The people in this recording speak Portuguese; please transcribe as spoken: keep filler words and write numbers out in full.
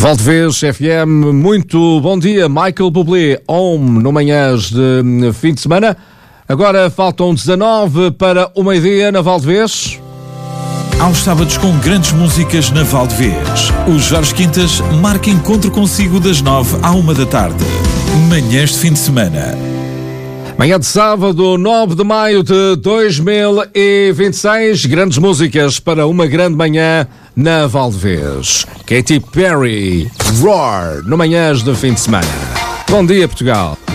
Valdevez F M, muito bom dia. Michael Bublé, Home, no manhãs de fim de semana. Agora faltam dezanove para o meio-dia na Valdevez. Aos sábados com grandes músicas na Valdevez. O Jorge Quintas marca encontro consigo das nove à uma da tarde. Manhãs de fim de semana. Manhã de sábado, nove de maio de dois mil e vinte e seis, grandes músicas para uma grande manhã na Valdevez. Katy Perry, Roar, no manhãs de fim de semana. Bom dia, Portugal.